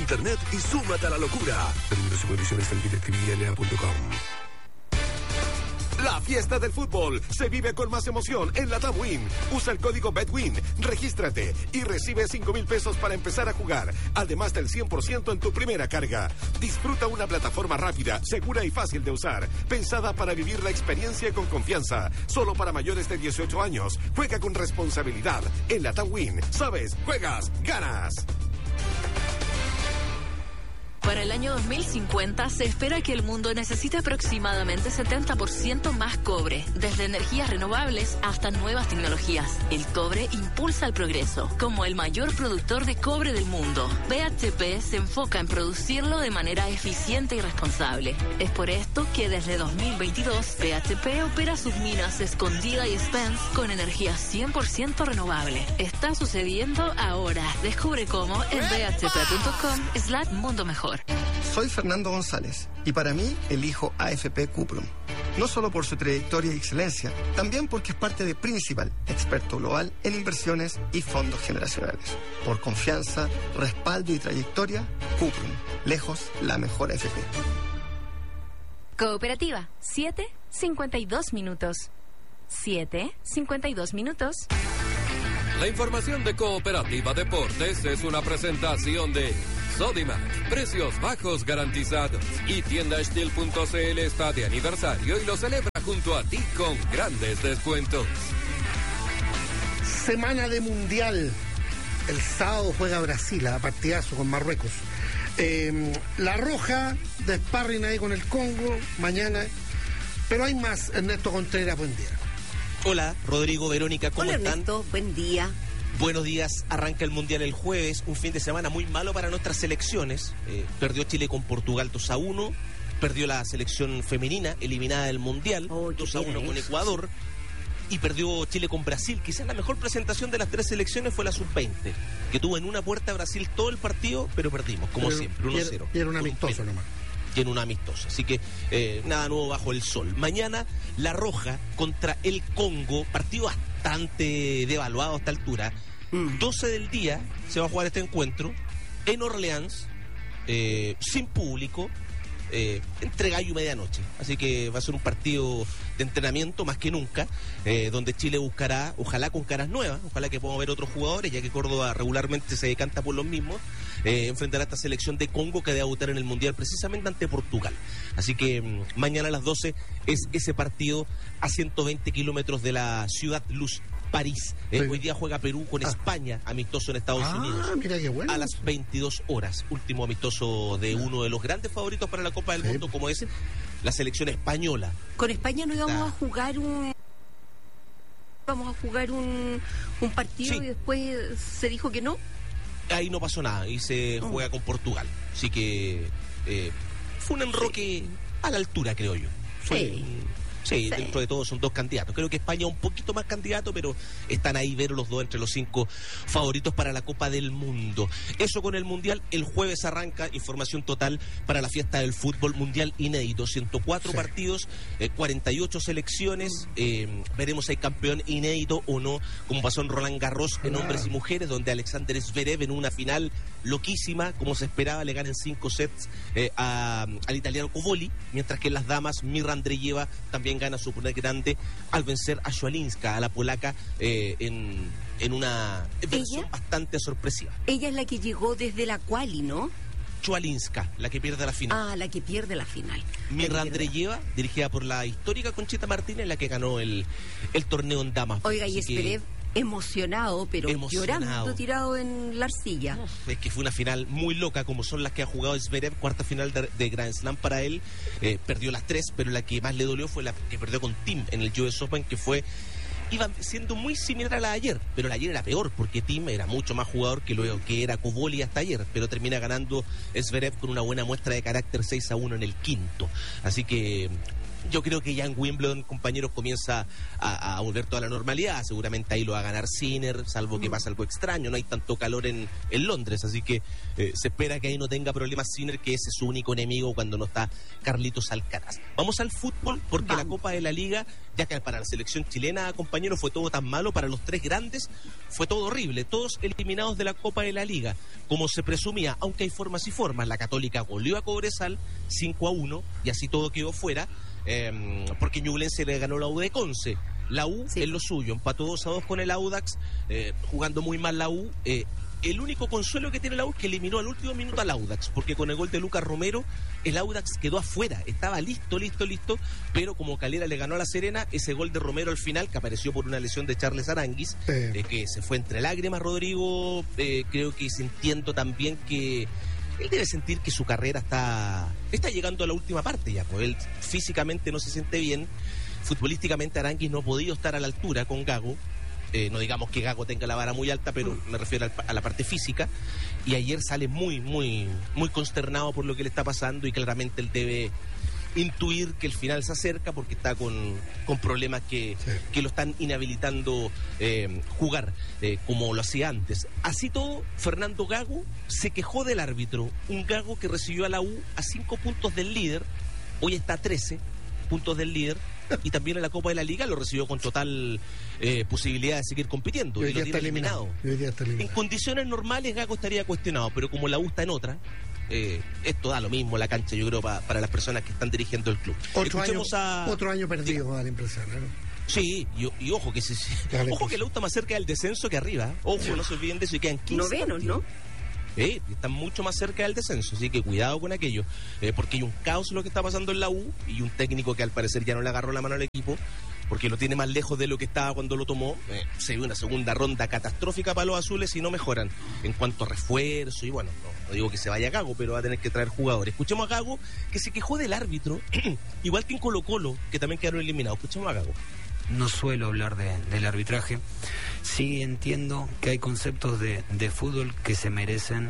internet y súmate a la locura. Términos y condiciones en DirecTVLA.com. La fiesta del fútbol se vive con más emoción en la TAM Win. Usa el código BETWIN, regístrate y recibe 5,000 pesos para empezar a jugar, además del 100% en tu primera carga. Disfruta una plataforma rápida, segura y fácil de usar, pensada para vivir la experiencia con confianza. Solo para mayores de 18 años. Juega con responsabilidad. En la TAM Win, sabes, juegas, ganas. Para el año 2050 se espera que el mundo necesite aproximadamente 70% más cobre, desde energías renovables hasta nuevas tecnologías. El cobre impulsa el progreso. Como el mayor productor de cobre del mundo, BHP se enfoca en producirlo de manera eficiente y responsable. Es por esto que desde 2022 BHP opera sus minas Escondida y Spence con energía 100% renovable. Está sucediendo ahora. Descubre cómo en bhp.com/mundo mejor. Soy Fernando González y para mí elijo AFP Cuprum. No solo por su trayectoria y excelencia, también porque es parte de Principal, experto global en inversiones y fondos generacionales. Por confianza, respaldo y trayectoria, Cuprum, lejos la mejor AFP. Cooperativa, 7:52 minutos. 7:52 minutos. La información de Cooperativa Deportes es una presentación de Sodimac, precios bajos garantizados. Y Tienda Estil.cl está de aniversario y lo celebra junto a ti con grandes descuentos. Semana de Mundial. El sábado juega Brasil a partidazo con Marruecos. La Roja de sparring ahí con el Congo mañana. Pero hay más. Ernesto Contreras, buen día. Hola, Rodrigo, Verónica, ¿cómo están? Ernesto, buen día. Buenos días, arranca el Mundial el jueves, un fin de semana muy malo para nuestras selecciones. Perdió Chile con Portugal 2-1, perdió la selección femenina eliminada del Mundial 2-1 con Ecuador, y perdió Chile con Brasil. Quizás la mejor presentación de las tres selecciones fue la sub-20, que tuvo en una puerta a Brasil todo el partido, pero perdimos, como siempre, 1-0. Y era un amistoso nomás. Y en un amistoso, así que nada nuevo bajo el sol. Mañana La Roja contra el Congo, partido bastante devaluado a esta altura. 12 del día se va a jugar este encuentro en Orleans, sin público, entre gallo y medianoche. Así que va a ser un partido de entrenamiento más que nunca, donde Chile buscará, ojalá con caras nuevas, ojalá que podamos ver otros jugadores, ya que Córdoba regularmente se decanta por los mismos. Enfrentará a esta selección de Congo que debe debutar en el Mundial precisamente ante Portugal. Así que mañana a las 12 es ese partido a 120 kilómetros de la ciudad Luz, París. Hoy día juega Perú con España, amistoso en Estados Unidos. Mira qué bueno. A las 22 horas, último amistoso de uno de los grandes favoritos para la Copa del Mundo, como es la selección española. Con España no íbamos a jugar un partido y después se dijo que no. Ahí no pasó nada y se juega con Portugal. Así que fue un enroque a la altura, creo yo. Sí, dentro de todo son dos candidatos. Creo que España un poquito más candidato, pero están ahí ver los dos entre los 5 favoritos para la Copa del Mundo. Eso con el Mundial. El jueves arranca información total para la fiesta del fútbol mundial inédito. 104 partidos, 48 selecciones. Veremos si hay campeón inédito o no, como pasó en Roland Garros en hombres y mujeres, donde Alexander Zverev en una final loquísima, como se esperaba, le gana en 5 sets al italiano Covoli, mientras que en las damas Mirra Andreeva también gana su primer grande al vencer a Swialinska, a la polaca, en una versión bastante sorpresiva. Ella es la que llegó desde la quali, ¿no? Swialinska, la que pierde la final. La que pierde la final. Mirra Andreeva, dirigida por la histórica Conchita Martínez, la que ganó el torneo en damas. Oiga, y Zverev emocionado, pero llorando, tirado en la arcilla. Es que fue una final muy loca, como son las que ha jugado Zverev, cuarta final de Grand Slam para él. Perdió las 3, pero la que más le dolió fue la que perdió con Thiem en el US Open, que iba siendo muy similar a la de ayer, pero la de ayer era peor, porque Thiem era mucho más jugador que lo que era Covoli hasta ayer, pero termina ganando Zverev con una buena muestra de carácter 6-1 en el quinto. Así que Yo creo que ya en Wimbledon, compañeros, comienza a volver toda la normalidad. Seguramente ahí lo va a ganar Sinner, salvo que pase algo extraño. No hay tanto calor en Londres, así que se espera que ahí no tenga problemas Sinner, que ese es su único enemigo cuando no está Carlitos Alcaraz. Vamos al fútbol, porque la Copa de la Liga, ya que para la selección chilena, compañeros, fue todo tan malo, para los tres grandes fue todo horrible. Todos eliminados de la Copa de la Liga, como se presumía, aunque hay formas y formas. La Católica goleó a Cobresal 5-1 y así todo quedó fuera. Porque Ñublense le ganó la U de Conce. La U es lo suyo, empató 2-2 con el Audax, jugando muy mal la U. El único consuelo que tiene la U es que eliminó al último minuto al Audax, porque con el gol de Lucas Romero el Audax quedó afuera, estaba listo, pero como Calera le ganó a La Serena, ese gol de Romero al final, que apareció por una lesión de Charles Aranguis, que se fue entre lágrimas, Rodrigo, creo que sintiendo también que él debe sentir que su carrera está llegando a la última parte ya, pues él físicamente no se siente bien, futbolísticamente Aranguis no ha podido estar a la altura con Gago, no digamos que Gago tenga la vara muy alta, pero me refiero a la parte física, y ayer sale muy consternado por lo que le está pasando, y claramente él debe intuir que el final se acerca porque está con problemas que lo están inhabilitando jugar como lo hacía antes. Así todo, Fernando Gago se quejó del árbitro, un Gago que recibió a la U a 5 puntos del líder, hoy está a 13 puntos del líder, y también en la Copa de la Liga lo recibió con total posibilidad de seguir compitiendo, y lo tiene eliminado. En condiciones normales Gago estaría cuestionado, pero como la U está en otra, esto da lo mismo la cancha, yo creo, para las personas que están dirigiendo el club. Otro año perdido, da la impresión, ¿no? Sí, y ojo que ojo que la U está más cerca del descenso que arriba. Ojo, no se olviden de eso, y quedan 15 novenos, ¿no? Están mucho más cerca del descenso, así que cuidado con aquello, porque hay un caos lo que está pasando en la U, y un técnico que al parecer ya no le agarró la mano al equipo, porque lo tiene más lejos de lo que estaba cuando lo tomó. Se vio una segunda ronda catastrófica para los azules y no mejoran en cuanto a refuerzo, y bueno, no digo que se vaya Gago, pero va a tener que traer jugadores. Escuchemos a Gago, que se quejó del árbitro, igual que en Colo-Colo, que también quedaron eliminados. Escuchemos a Gago. No suelo hablar del arbitraje. Sí entiendo que hay conceptos de fútbol que se merecen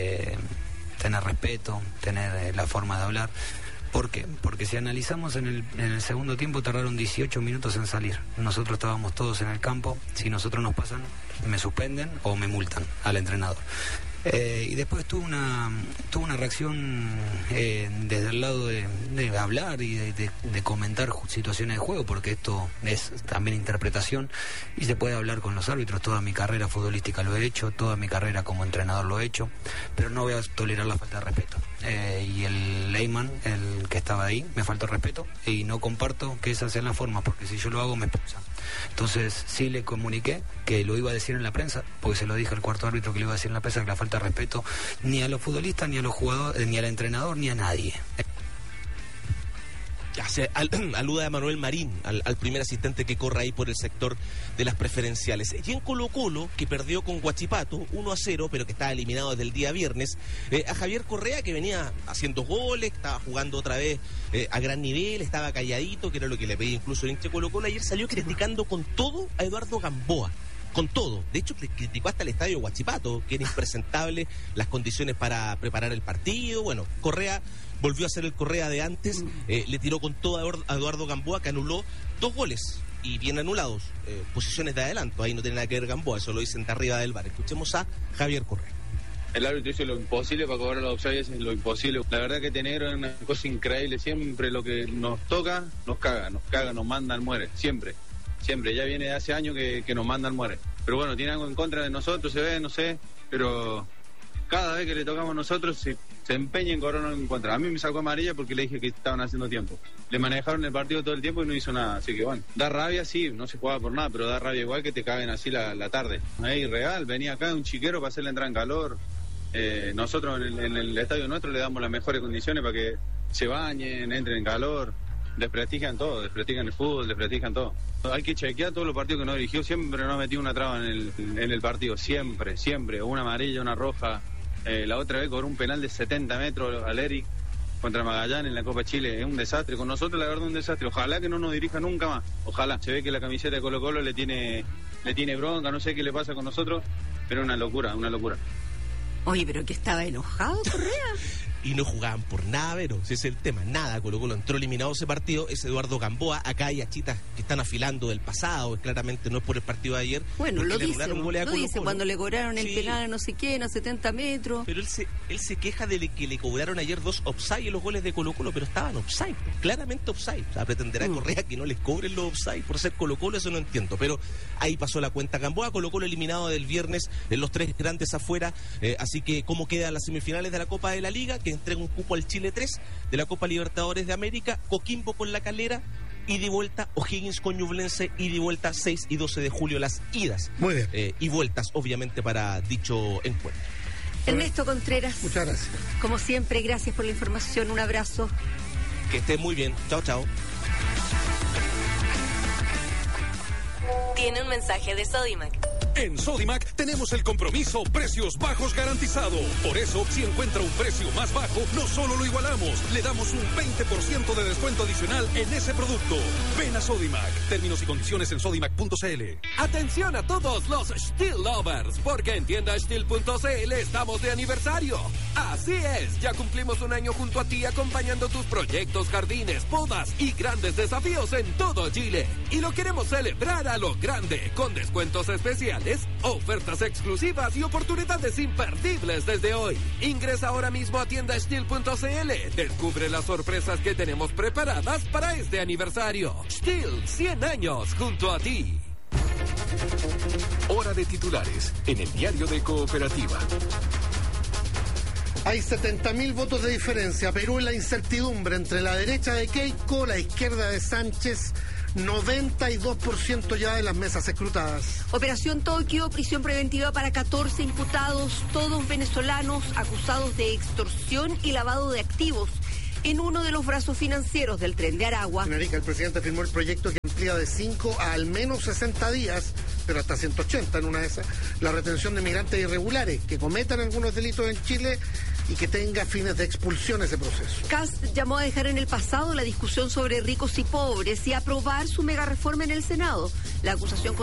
tener respeto, tener la forma de hablar. ¿Por qué? Porque si analizamos en el segundo tiempo tardaron 18 minutos en salir. Nosotros estábamos todos en el campo. Si nosotros nos pasan, me suspenden o me multan al entrenador. Y después tuvo una reacción desde el lado de hablar y de comentar situaciones de juego, porque esto es también interpretación y se puede hablar con los árbitros. Toda mi carrera futbolística lo he hecho, toda mi carrera como entrenador lo he hecho, pero no voy a tolerar la falta de respeto. Y el Leyman, el que estaba ahí, me faltó respeto y no comparto que esas sean las formas, porque si yo lo hago me expulsan. Entonces sí le comuniqué que lo iba a decir en la prensa, porque se lo dije al cuarto árbitro que le iba a decir en la prensa, que la falta de respeto ni a los futbolistas, ni a los jugadores, ni al entrenador, ni a nadie. Ya se aluda a Manuel Marín, al primer asistente que corre ahí por el sector de las preferenciales. Y en Colo-Colo, que perdió con Huachipato 1-0, pero que estaba eliminado desde el día viernes, a Javier Correa, que venía haciendo goles, estaba jugando otra vez a gran nivel, estaba calladito, que era lo que le pedía incluso el hincha de Colo-Colo. Ayer salió criticando con todo a Eduardo Gamboa. Con todo. De hecho, criticó hasta el estadio Huachipato, que era impresentable las condiciones para preparar el partido. Bueno, Correa volvió a ser el Correa de antes, le tiró con todo a Eduardo Gamboa, que anuló 2 goles y bien anulados, posiciones de adelanto. Ahí no tiene nada que ver Gamboa, eso lo dicen de arriba del bar. Escuchemos a Javier Correa. El árbitro hizo lo imposible para cobrar los offsides, es lo imposible. La verdad que Tenegro es una cosa increíble. Siempre lo que nos toca, nos caga, nos manda al muere. Siempre. Ya viene de hace años que nos manda al muere. Pero bueno, tiene algo en contra de nosotros, se ve, no sé. Pero cada vez que le tocamos a nosotros se empeña en cobrar en contra. A mí me sacó amarilla porque le dije que estaban haciendo tiempo. Le manejaron el partido todo el tiempo y no hizo nada. Así que bueno, da rabia, sí, no se jugaba por nada, pero da rabia igual que te caguen así la tarde. Ahí real, venía acá un chiquero para hacerle entrar en calor. Nosotros en el estadio nuestro le damos las mejores condiciones para que se bañen, entren en calor. Desprestigian todo, desprestigian el fútbol, desprestigian todo. Hay que chequear todos los partidos que no dirigió, siempre no ha metido una traba en el partido, siempre, una amarilla, una roja. La otra vez cobró un penal de 70 metros al Eric contra Magallanes en la Copa Chile, es un desastre, con nosotros la verdad un desastre, ojalá que no nos dirija nunca más, ojalá. Se ve que la camiseta de Colo-Colo le tiene bronca, no sé qué le pasa con nosotros, pero una locura. Oye, pero que estaba enojado Correa. Y no jugaban por nada, pero ese es el tema, nada. Colo-Colo entró eliminado ese partido. Es Eduardo Gamboa. Acá hay achitas que están afilando del pasado, claramente no es por el partido de ayer. Bueno, lo dice cuando le cobraron el penal a no sé quién, a 70 metros. Pero él se queja de que le cobraron ayer 2 offside en los goles de Colo-Colo, pero estaban offside, claramente offside. O sea, pretenderá Correa que no les cobren los offside por ser Colo-Colo, eso no entiendo. Pero ahí pasó la cuenta Gamboa. Colo-Colo eliminado del viernes en los 3 grandes afuera. Así que, ¿cómo quedan las semifinales de la Copa de la Liga? Que entrega un cupo al Chile 3 de la Copa Libertadores de América. Coquimbo con La Calera, ida y vuelta. O'Higgins con Ñublense, ida y vuelta. 6 y 12 de julio las idas. Muy bien. Y vueltas, obviamente, para dicho encuentro. Ernesto Contreras. Muchas gracias. Como siempre, gracias por la información. Un abrazo. Que esté muy bien. Chao, chao. Tiene un mensaje de Sodimac. En Sodimac tenemos el compromiso precios bajos garantizado. Por eso, si encuentra un precio más bajo, no solo lo igualamos, le damos un 20% de descuento adicional en ese producto. Ven a Sodimac. Términos y condiciones en sodimac.cl. Atención a todos los Steel Lovers, porque en tiendasteel.cl estamos de aniversario. Así es, ya cumplimos un año junto a ti acompañando tus proyectos, jardines, podas y grandes desafíos en todo Chile. Y lo queremos celebrar a lo grande, con descuentos especiales, ofertas exclusivas y oportunidades imperdibles desde hoy. Ingresa ahora mismo a tiendasteel.cl. Descubre las sorpresas que tenemos preparadas para este aniversario. Steel, 100 años junto a ti. Hora de titulares en el diario de Cooperativa. Hay 70.000 votos de diferencia. Perú en la incertidumbre entre la derecha de Keiko, la izquierda de Sánchez. 92% ya de las mesas escrutadas. Operación Tokio, prisión preventiva para 14 imputados, todos venezolanos acusados de extorsión y lavado de activos en uno de los brazos financieros del Tren de Aragua. En Arica, el presidente firmó el proyecto que amplía de 5 a al menos 60 días, pero hasta 180 en una de esas, la retención de migrantes irregulares que cometan algunos delitos en Chile y que tenga fines de expulsión ese proceso. Kast llamó a dejar en el pasado la discusión sobre ricos y pobres y aprobar su mega reforma en el Senado. La acusación